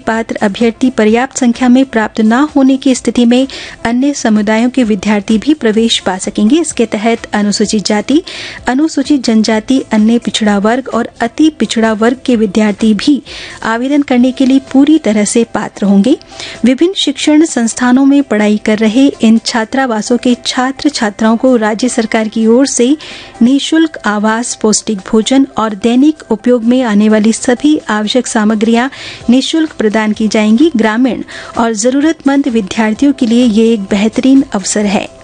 पात्र अभ्यर्थी पर्याप्त संख्या में प्राप्त न होने की स्थिति में अन्य समुदायों के विद्यार्थी भी प्रवेश पा सकेंगे। इसके तहत अनुसूचित जाति, अनुसूचित जनजाति, अन्य पिछड़ा वर्ग और अति पिछड़ा वर्ग के विद्यार्थी भी आवेदन करने के लिए पूरी तरह से पात्र होंगे। विभिन्न शिक्षण संस्थानों में पढ़ाई कर रहे इन छात्रावासों के छात्र छात्राओं को राज्य सरकार की ओर से निःशुल्क आवास, पौष्टिक भोजन और दैनिक उपयोग में आने वाली सभी आवश्यक सामग्रियां निःशुल्क प्रदान की जाएंगी। ग्रामीण और जरूरतमंद विद्यार्थियों के लिए ये एक बेहतरीन अवसर है।